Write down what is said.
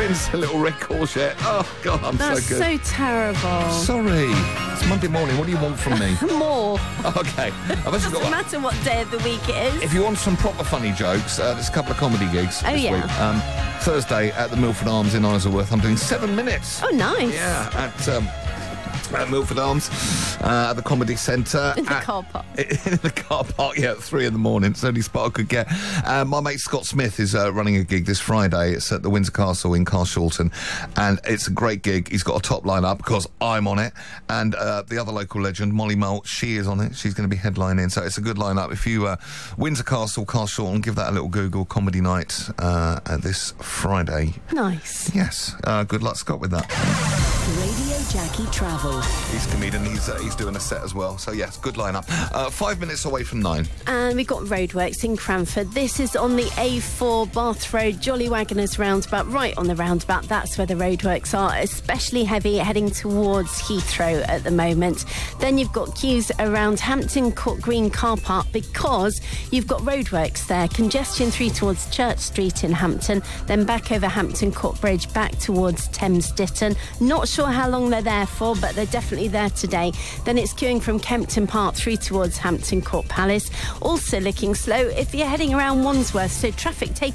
Prince, a little red courgette. Oh, God, I'm That's so good. so terrible. Sorry. It's Monday morning. What do you want from me? More. Okay. I've actually Doesn't got matter what day of the week it is. If you want some proper funny jokes, there's a couple of comedy gigs this yeah. week. Thursday at the Milford Arms in Isleworth, I'm doing 7 minutes. Oh, nice. Yeah, at Milford Arms, at the Comedy Centre. In the car park. In the car park, yeah, at 3 a.m. It's the only spot I could get. My mate Scott Smith is running a gig this Friday. It's at the Windsor Castle in Carshalton, and it's a great gig. He's got a top line-up because I'm on it, and the other local legend, Molly Malt, she is on it. She's going to be headlining, so it's a good line-up. If you, Windsor Castle, Carshalton, give that a little Google, Comedy Night, this Friday. Nice. Yes. Good luck, Scott, with that. Radio Jackie Travel. He's a comedian. He's doing a set as well. So, yes, good lineup. 5 minutes away from 9. And we've got roadworks in Cranford. This is on the A4 Bath Road, Jolly Wagoners roundabout. Right on the roundabout, that's where the roadworks are, especially heavy heading towards Heathrow at the moment. Then you've got queues around Hampton Court Green car park because you've got roadworks there. Congestion through towards Church Street in Hampton, then back over Hampton Court Bridge, back towards Thames Ditton. Not sure how long they're there for, but they're definitely there today. Then it's queuing from Kempton Park through towards Hampton Court Palace. Also looking slow if you're heading around Wandsworth, so traffic taking